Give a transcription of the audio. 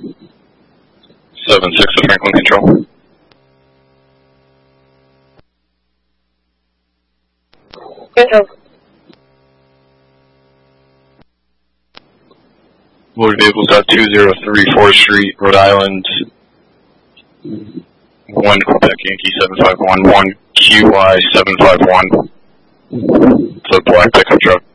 7-6 to Franklin Control. Control. Motor vehicles at 203 4th Street, Rhode Island. 1 Quebec Yankee 751, 1 QY 751. It's a black pickup truck.